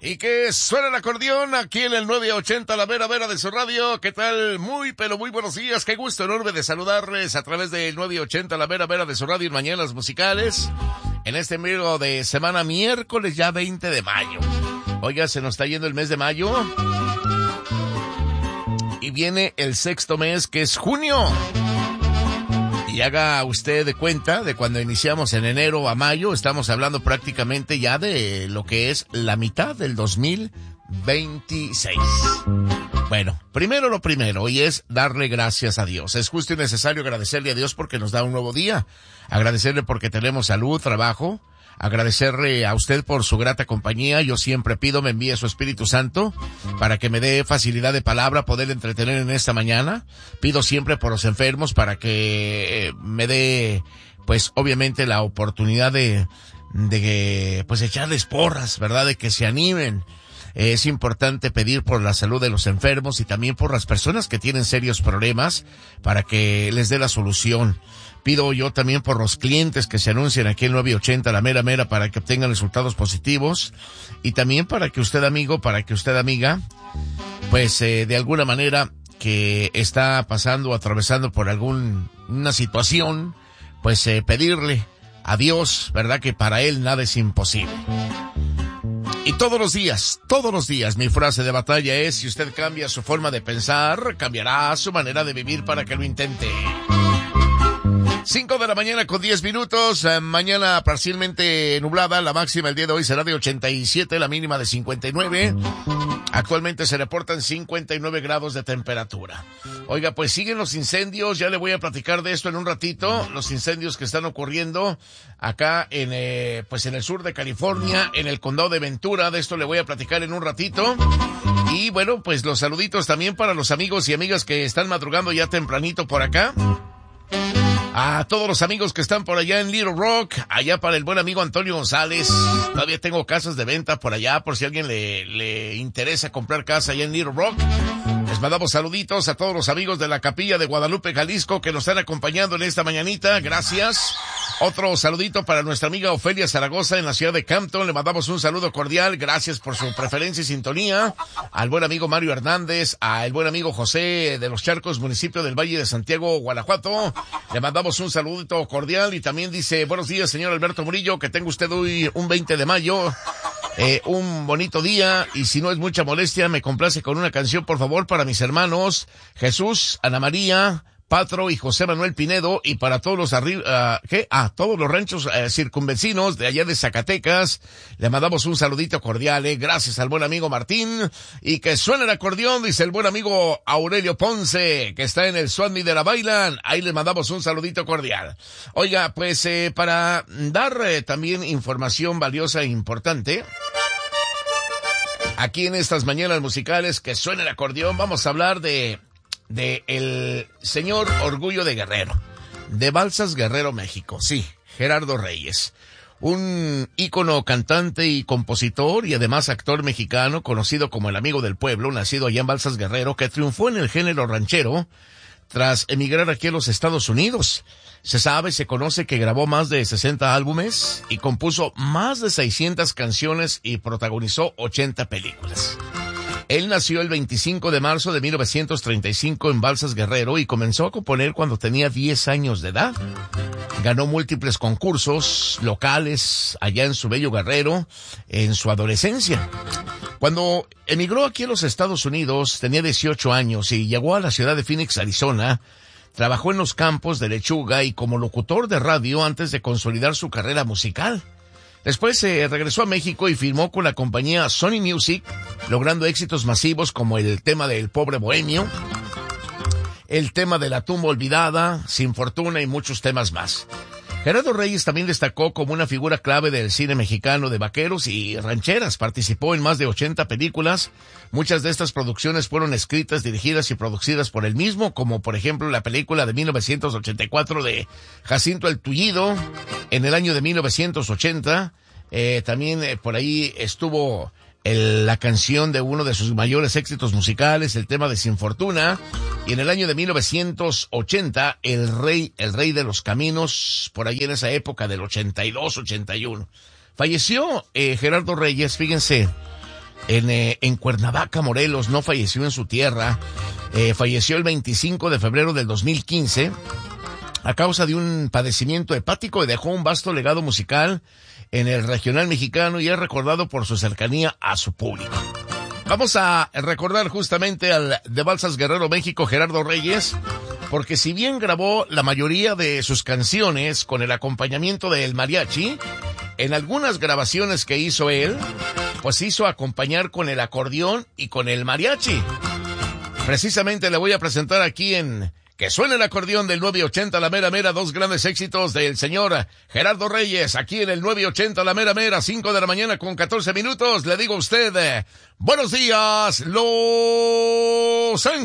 Y que suena el acordeón aquí en el 980, la vera de su radio. ¿Qué tal? Muy buenos días. Qué gusto enorme de saludarles a través del 980, la vera de su radio en Mañanas Musicales. En este medio de semana, miércoles ya 20 de mayo. Oiga, se nos está yendo el mes de mayo. Y viene el sexto mes, que es junio. Y haga usted de cuenta de cuando iniciamos en enero a mayo, estamos hablando prácticamente ya de lo que es la mitad del 2026. Bueno, primero lo primero, y es darle gracias a Dios. Es justo y necesario agradecerle a Dios porque nos da un nuevo día. Agradecerle porque tenemos salud, trabajo. Agradecerle a usted por su grata compañía. Yo siempre pido me envíe su Espíritu Santo para que me dé facilidad de palabra, poder entretener en esta mañana. Pido siempre por los enfermos para que me dé, pues obviamente la oportunidad de pues echarles porras, ¿verdad? De que se animen. Es importante pedir por la salud de los enfermos y también por las personas que tienen serios problemas para que les dé la solución. Pido yo también por los clientes que se anuncian aquí en 980, la mera, para que obtengan resultados positivos. Y también para que usted, amigo, para que usted, amiga, pues de alguna manera que está pasando o atravesando por una situación, pues pedirle a Dios, ¿verdad? Que para Él nada es imposible. Y todos los días, mi frase de batalla es: si usted cambia su forma de pensar, cambiará su manera de vivir para que lo intente. 5 de la mañana con 10 minutos, mañana parcialmente nublada, la máxima el día de hoy será de 87, la mínima de 59. Actualmente se reportan 59 grados de temperatura. Oiga, pues siguen los incendios, ya le voy a platicar de esto en un ratito, los incendios que están ocurriendo acá en el sur de California, en el condado de Ventura, de esto le voy a platicar en un ratito. Y bueno, pues los saluditos también para los amigos y amigas que están madrugando ya tempranito por acá. A todos los amigos que están por allá en Little Rock, allá para el buen amigo Antonio González. Todavía tengo casas de venta por allá, por si a alguien le interesa comprar casa allá en Little Rock. Les mandamos saluditos a todos los amigos de la Capilla de Guadalupe, Jalisco, que nos están acompañando en esta mañanita. Gracias. Otro saludito para nuestra amiga Ofelia Zaragoza en la ciudad de Campton. Le mandamos un saludo cordial. Gracias por su preferencia y sintonía. Al buen amigo Mario Hernández, al buen amigo José de los Charcos, municipio del Valle de Santiago, Guanajuato. Le mandamos un saludito cordial y también dice: buenos días, señor Alberto Murillo, que tenga usted hoy un 20 de mayo. Un bonito día, y si no es mucha molestia, me complace con una canción, por favor, para mis hermanos Jesús, Ana María, Patro y José Manuel Pinedo, y para todos los todos los ranchos circunvecinos de allá de Zacatecas. Le mandamos un saludito cordial, gracias al buen amigo Martín. Y que suene el acordeón, dice el buen amigo Aurelio Ponce, que está en el Swami de la Bailan. Ahí le mandamos un saludito cordial. Oiga, pues para dar también información valiosa e importante, aquí en estas mañanas musicales, que suene el acordeón, vamos a hablar de el señor Orgullo de Guerrero, de Balsas Guerrero, México. Sí, Gerardo Reyes, un ícono cantante y compositor y además actor mexicano, conocido como el amigo del pueblo, nacido allá en Balsas Guerrero, que triunfó en el género ranchero tras emigrar aquí a los Estados Unidos. Se conoce que grabó más de 60 álbumes y compuso más de 600 canciones y protagonizó 80 películas. Él nació el 25 de marzo de 1935 en Balsas Guerrero y comenzó a componer cuando tenía 10 años de edad. Ganó múltiples concursos locales allá en su bello Guerrero en su adolescencia. Cuando emigró aquí a los Estados Unidos tenía 18 años y llegó a la ciudad de Phoenix, Arizona. Trabajó en los campos de lechuga y como locutor de radio antes de consolidar su carrera musical. Después regresó a México y firmó con la compañía Sony Music, logrando éxitos masivos como el tema del Pobre Bohemio, el tema de La Tumba Olvidada, Sin Fortuna y muchos temas más. Gerardo Reyes también destacó como una figura clave del cine mexicano de vaqueros y rancheras. Participó en más de 80 películas. Muchas de estas producciones fueron escritas, dirigidas y producidas por él mismo, como por ejemplo la película de 1984 de Jacinto el Tullido. En el año de 1980, también por ahí estuvo la canción de uno de sus mayores éxitos musicales, el tema de Sin Fortuna. Y en el año de 1980, el rey de los caminos, por ahí en esa época del 82, 81. Falleció Gerardo Reyes, fíjense, en Cuernavaca, Morelos, no falleció en su tierra. Falleció el 25 de febrero del 2015 a causa de un padecimiento hepático y dejó un vasto legado musical en el regional mexicano y es recordado por su cercanía a su público. Vamos a recordar justamente al de Balsas Guerrero México, Gerardo Reyes, porque si bien grabó la mayoría de sus canciones con el acompañamiento del mariachi, en algunas grabaciones que hizo él, pues hizo acompañar con el acordeón y con el mariachi. Precisamente le voy a presentar aquí en Que Suene el Acordeón del 980 La Mera Mera, dos grandes éxitos del señor Gerardo Reyes, aquí en el 980 La Mera Mera, 5 de la mañana con 14 minutos. Le digo a usted, buenos días, Los Ángeles.